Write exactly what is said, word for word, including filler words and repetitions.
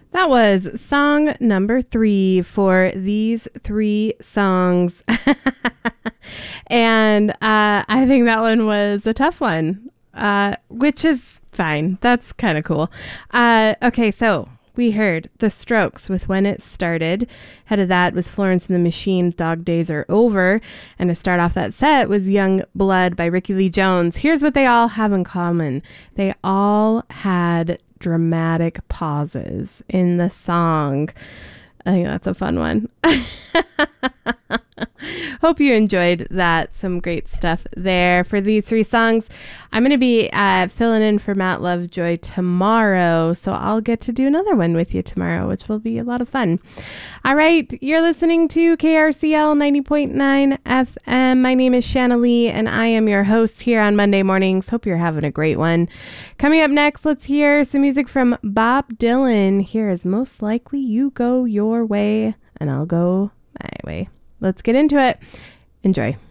That was song number three for these three songs. And uh, I think that one was a tough one, uh, which is fine. That's kind of cool. Uh, okay, so we heard The Strokes with When It Started. Ahead of that was Florence and the Machine, Dog Days Are Over. And to start off that set was Young Blood by Ricky Lee Jones. Here's what they all have in common. They all had dramatic pauses in the song. I think that's a fun one. Hope you enjoyed that. Some great stuff there for these three songs. I'm going to be uh, filling in for Matt Lovejoy tomorrow, so I'll get to do another one with you tomorrow, which will be a lot of fun. All right, you're listening to K R C L ninety point nine F M. My name is Shanna Lee, and I am your host here on Monday mornings. Hope you're having a great one. Coming up next, let's hear some music from Bob Dylan. Here is Most Likely You Go Your Way, and I'll go my way. Let's get into it. Enjoy.